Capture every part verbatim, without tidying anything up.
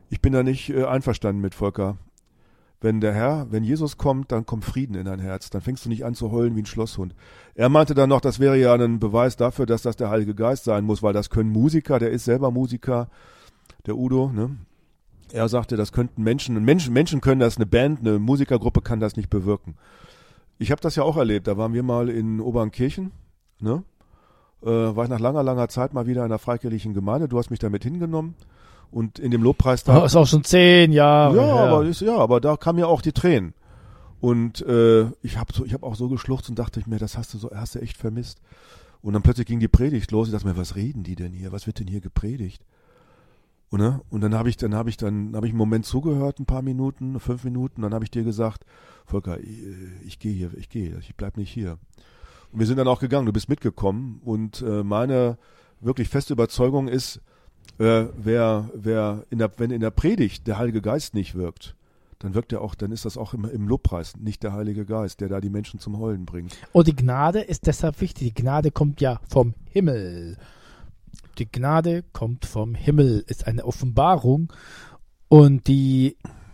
Ich bin da nicht äh, einverstanden mit Volker. Wenn der Herr, wenn Jesus kommt, dann kommt Frieden in dein Herz. Dann fängst du nicht an zu heulen wie ein Schlosshund. Er meinte dann noch, das wäre ja ein Beweis dafür, dass das der Heilige Geist sein muss, weil das können Musiker, der ist selber Musiker, der Udo, ne? Er sagte, das könnten Menschen, Menschen, Menschen können das, eine Band, eine Musikergruppe kann das nicht bewirken. Ich habe das ja auch erlebt, da waren wir mal in Obernkirchen, ne? Äh, war ich nach langer, langer Zeit mal wieder in einer freikirchlichen Gemeinde, du hast mich damit hingenommen. Und in dem Lobpreis da. Oh, ist auch schon zehn Jahre. Ja, her. aber ist, ja, aber da kamen ja auch die Tränen. Und äh, ich habe so, ich habe auch so geschluchzt und dachte ich mir, das hast du so, hast du echt vermisst. Und dann plötzlich ging die Predigt los. Ich dachte mir, was reden die denn hier? Was wird denn hier gepredigt? Und, ne? Und dann habe ich, dann habe ich, dann habe ich einen Moment zugehört, ein paar Minuten, fünf Minuten. Dann habe ich dir gesagt, Volker, ich, ich gehe hier, ich gehe, ich bleib nicht hier. Und wir sind dann auch gegangen. Du bist mitgekommen. Und äh, meine wirklich feste Überzeugung ist, Äh, wer, wer in der, wenn in der Predigt der Heilige Geist nicht wirkt, dann wirkt er auch, dann ist das auch im, im Lobpreis nicht der Heilige Geist, der da die Menschen zum Heulen bringt. Und die Gnade ist deshalb wichtig. Die Gnade kommt ja vom Himmel. Die Gnade kommt vom Himmel, ist eine Offenbarung und die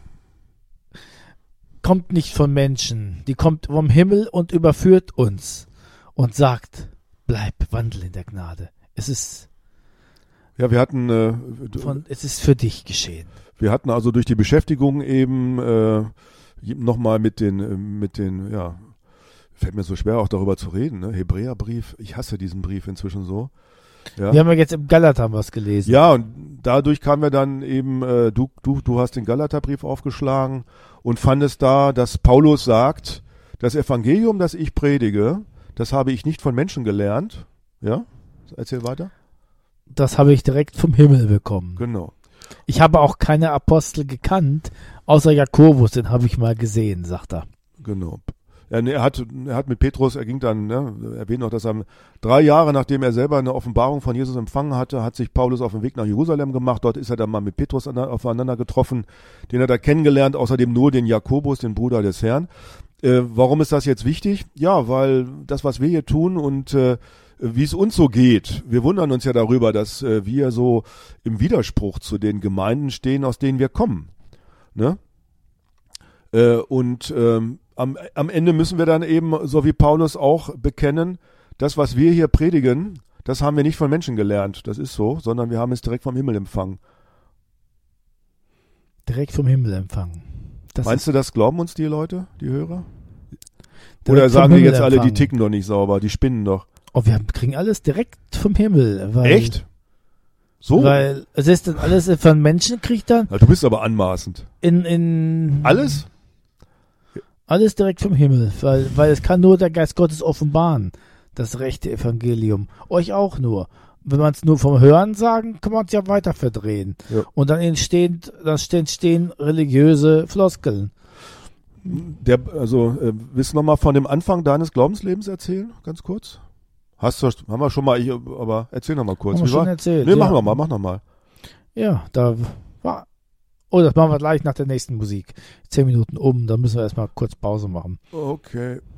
kommt nicht von Menschen. Die kommt vom Himmel und überführt uns und sagt, bleib, wandel in der Gnade. Es ist Ja, wir hatten, äh, Von, es ist für dich geschehen. Wir hatten also durch die Beschäftigung eben äh, nochmal mit den, äh, mit den, ja, fällt mir so schwer auch darüber zu reden, ne? Hebräerbrief, ich hasse diesen Brief inzwischen so. Ja. Wir haben ja jetzt im Galater was gelesen. Ja, und dadurch kamen wir dann eben, äh, du, du, du hast den Galaterbrief aufgeschlagen und fandest da, dass Paulus sagt, das Evangelium, das ich predige, das habe ich nicht von Menschen gelernt. Ja, erzähl weiter. Das habe ich direkt vom Himmel bekommen. Genau. Ich habe auch keine Apostel gekannt, außer Jakobus, den habe ich mal gesehen, sagt er. Genau. Er, er, hat, er hat mit Petrus, er ging dann, ne, er erwähnt noch, dass er drei Jahre, nachdem er selber eine Offenbarung von Jesus empfangen hatte, hat sich Paulus auf den Weg nach Jerusalem gemacht. Dort ist er dann mal mit Petrus aufeinander getroffen, den hat er kennengelernt, außerdem nur den Jakobus, den Bruder des Herrn. Äh, warum ist das jetzt wichtig? Ja, weil das, was wir hier tun und äh, wie es uns so geht. Wir wundern uns ja darüber, dass äh, wir so im Widerspruch zu den Gemeinden stehen, aus denen wir kommen. Ne? Äh, und ähm, am, am Ende müssen wir dann eben, so wie Paulus auch bekennen, das, was wir hier predigen, das haben wir nicht von Menschen gelernt, das ist so, sondern wir haben es direkt vom Himmel empfangen. Direkt vom Himmel empfangen. Das Meinst du, das glauben uns die Leute, die Hörer? Direkt Oder vom sagen die Himmel jetzt alle, die empfangen. ticken doch nicht sauber, die spinnen doch? Oh, wir kriegen alles direkt vom Himmel. Weil, Echt? So? Weil es ist dann alles von Menschen kriegt dann Ja, du bist aber anmaßend. in, in Alles? alles direkt vom Himmel, weil, weil es kann nur der Geist Gottes offenbaren, das rechte Evangelium. Euch auch nur. Wenn man es nur vom Hören sagen, kann man es ja weiter verdrehen. Ja. Und dann entstehen, dann entstehen religiöse Floskeln. Der, also, äh, willst du noch mal von dem Anfang deines Glaubenslebens erzählen, ganz kurz? Hast du, haben wir schon mal, ich, aber erzähl noch mal kurz. Haben wir Wie schon war? erzählt. Nee, ja. mach noch mal, mach noch mal. Ja, da war. Oh, das machen wir gleich nach der nächsten Musik. Zehn Minuten um, dann müssen wir erstmal kurz Pause machen. Okay.